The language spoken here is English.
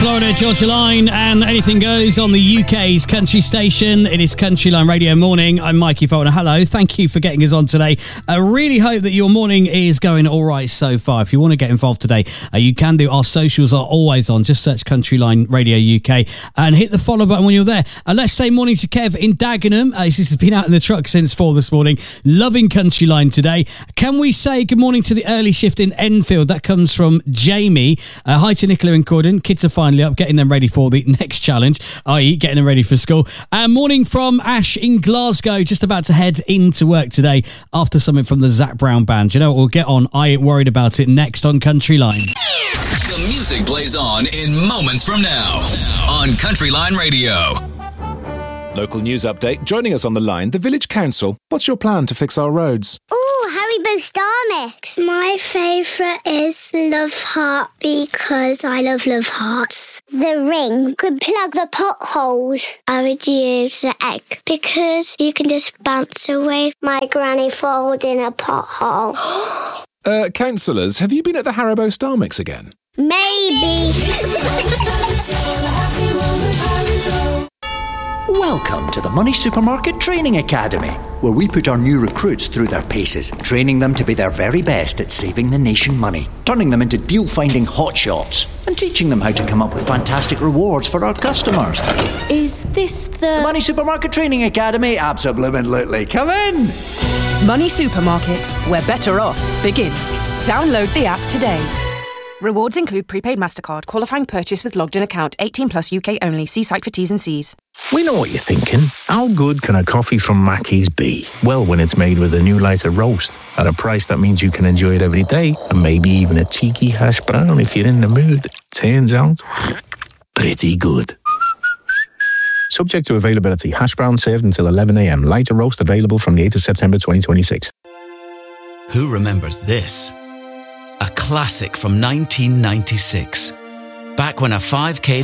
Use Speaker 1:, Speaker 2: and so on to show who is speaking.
Speaker 1: Florida Georgia Line, and anything goes on the UK's country station. It is Country Line Radio Morning. I'm Mikey Faulkner. Hello, thank you for getting us on today. I really hope that your morning is going all right so far. If you want to get involved today, you can do. Our socials are always on. Just search Country Line Radio UK and hit the follow button when you're there. Let's say morning to Kev in Dagenham. This has been out in the truck since 4 this morning. Loving Country Line today. Can we say good morning to the early shift in Enfield? That comes from Jamie. Hi to Nicola and Gordon. Kids are finally up, getting them ready for the next challenge, i.e. getting them ready for school. Morning from Ash in Glasgow, just about to head into work today after something from the Zac Brown Band. You know what, we'll get on I Ain't Worried About It next on Country Line.
Speaker 2: The music plays on in moments from now on Country Line Radio.
Speaker 3: Local news update. Joining us on the line, the Village Council. What's your plan to fix our roads?
Speaker 4: Ooh, Haribo Star Mix. My favourite is Love Heart because I love hearts. The ring could plug the potholes. I would use the egg because you can just bounce away my granny falls in a pothole.
Speaker 3: Councillors, have you been at the Haribo Star Mix again?
Speaker 4: Maybe.
Speaker 5: Welcome to the Money Supermarket Training Academy, where we put our new recruits through their paces, training them to be their very best at saving the nation money, turning them into deal-finding hotshots, and teaching them how to come up with fantastic rewards for our customers.
Speaker 6: Is this
Speaker 5: The Money Supermarket Training Academy? Absolutely. Come in!
Speaker 6: Money Supermarket, where better off begins. Download the app today. Rewards include prepaid MasterCard, qualifying purchase with logged-in account, 18 plus UK only. See site for T's and C's.
Speaker 7: We know what you're thinking. How good can a coffee from Mackey's be? Well, when it's made with a new lighter roast at a price that means you can enjoy it every day, and maybe even a cheeky hash brown if you're in the mood. Turns out, pretty good. Subject to availability. Hash brown served until 11 a.m. Lighter roast available from the 8th of September 2026.
Speaker 2: Who remembers this? A classic from 1996. Back when a 5k